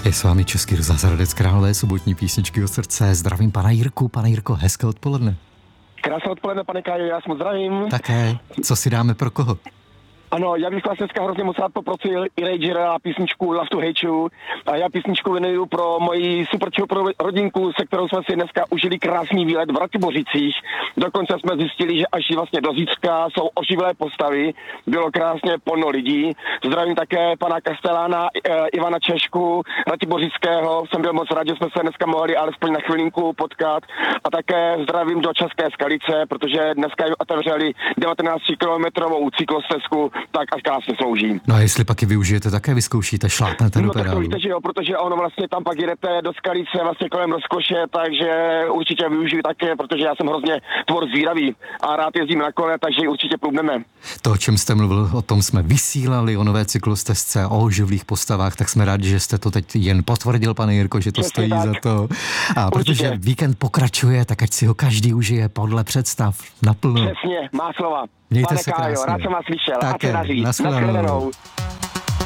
Je s vámi Český rozhlas Hradec Králové, sobotní písničky od srdce. Zdravím pana Jirku. Pane Jirko, hezké odpoledne. Krásné odpoledne, pane Kájo, já jsem zdravím. Také. Co si dáme pro koho? Ano, já bych vás dneska hrozně moc rád poprosil Erasera a písničku Love to Hate You. A já písničku věnuju pro moji super rodinku, se kterou jsme si dneska užili krásný výlet v Ratibořicích. Dokonce jsme zjistili, že až vlastně do zítřka jsou oživilé postavy. Bylo krásně plno lidí. Zdravím také pana Kastelána, Ivana Češku, Ratibořického. Jsem byl moc rád, že jsme se dneska mohli alespoň na chvilinku potkat. A také zdravím do České Skalice, protože dneska jim otevřeli 19-kilometrovou cyklostezku, tak až krásně slouží. No a jestli pak ji využijete, také vyzkoušíte, šlápnete do pedálu. No tak to víte, že jo, protože ono vlastně tam pak jedete do Skalice vlastně kolem Rozkoše, takže určitě využiju také, protože já jsem hrozně tvor zvíravý a rád jezdím na kole, takže ji určitě průbneme. To, o čem jste mluvil, o tom jsme vysílali, o nové cyklostezce, o živlých postavách, tak jsme rádi, že jste to teď jen potvrdil, pane Jirko, že to Přesně stojí tak. za to. A protože víkend pokračuje, tak ať si ho každý užije podle představ naplno. Přesně, má slova. Mějte Pane se Kájo, krásně. rád jsem vás slyšel. Také, a se daří. nashledanou. Nashledanou.